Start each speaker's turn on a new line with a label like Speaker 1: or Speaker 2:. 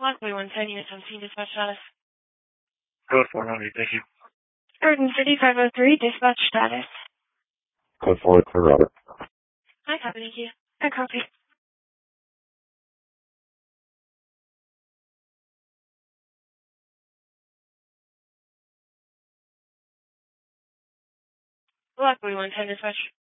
Speaker 1: Luckily, 110 units on scene dispatch status.
Speaker 2: Code 400, thank you.
Speaker 1: Garden City 503, dispatch status.
Speaker 2: Code 4, clear Robert.
Speaker 1: Hi, copy, thank you. I copy. Luckily, 110 dispatch.